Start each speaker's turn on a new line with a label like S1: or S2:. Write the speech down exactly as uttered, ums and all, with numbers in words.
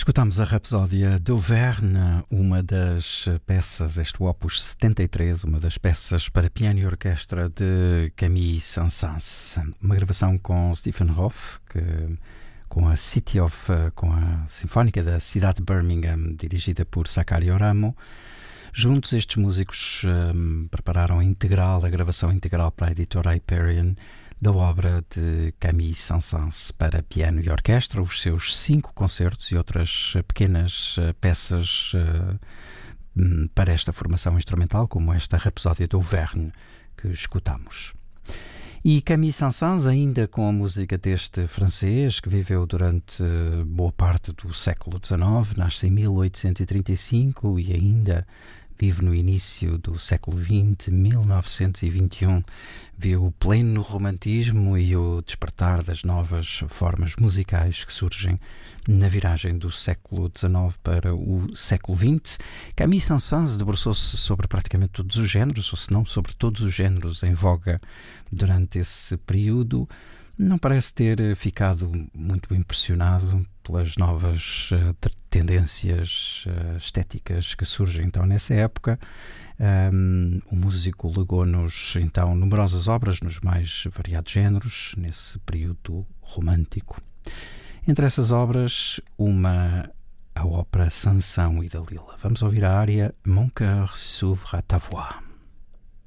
S1: Escutámos a Rapsódia d'Auvergne, uma das peças, este Opus setenta e três, uma das peças para piano e orquestra de Camille Saint-Saëns. Uma gravação com Stephen Hoff, que, com a City of, com a Sinfónica da cidade de Birmingham, dirigida por Sakari Oramo. Juntos estes músicos um, prepararam a integral, a gravação integral para a editora Hyperion da obra de Camille Saint-Saëns para piano e orquestra, os seus cinco concertos e outras pequenas peças uh, para esta formação instrumental, como esta Rapsódia d'Auvergne que escutamos. E Camille Saint-Saëns, ainda com a música deste francês, que viveu durante boa parte do século dezenove, nasce em mil oitocentos e trinta e cinco e ainda vive no início do século vinte, mil novecentos e vinte e um, viu o pleno romantismo e o despertar das novas formas musicais que surgem na viragem do século dezenove para o século vinte. Camille Saint-Saëns debruçou-se sobre praticamente todos os géneros, ou se não sobre todos os géneros em voga durante esse período. Não parece ter ficado muito impressionado pelas novas uh, tendências uh, estéticas que surgem então nessa época. Um, o músico legou-nos então numerosas obras nos mais variados géneros, nesse período romântico. Entre essas obras, uma, a ópera Sansão e Dalila. Vamos ouvir a área Mon cœur s'ouvre à ta voix.